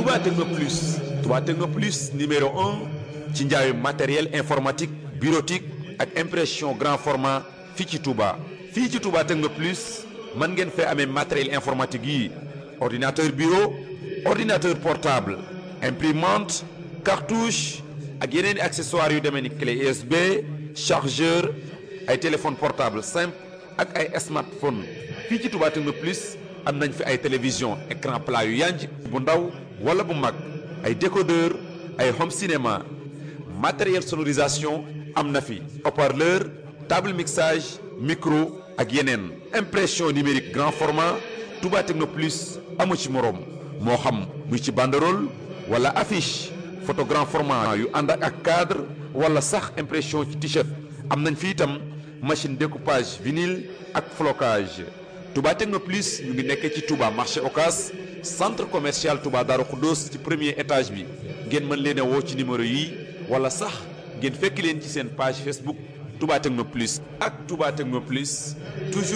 Touba Techno Plus Touba Techno Plus numéro 1 ci njaayu matériel informatique bureautique ak impression grand format fii ci Touba. fii ci Touba Techno Plus mën ngeen fee amee matériel informatique yi ordinateur bureau ordinateur portable imprimante cartouche ak yeneen i accessoires yu demee ni clé USB chargeur ay téléphone portable simple ak ay smartphone fii ci Touba Techno Plus am nañ fi ay télévision écran plat yu yanj bu ndaw wala bu mag ay décodeur ay home cinéma matériel sonorisation am na fi haut-parleur table mixage micro ak yeneen impression numérique grand format Touba Techno Plus amu ci moroom moo xam muy ci banderole wala affiche photo grand format yu ànd ak cadre wala sax impression ci t-shirt am nañ fi itam machine découpage vinyle ak flocage Touba Techno Plus ñu ngi nekkee ci Touba marché Ocass centre commercial Touba Darou Khoudoss ci premier étage bi ngeen mën leen a woo ci numéro yi wala sax ngeen fekk leen ci seen page Facebook Touba Techno Plus ak Touba Techno Plus toujours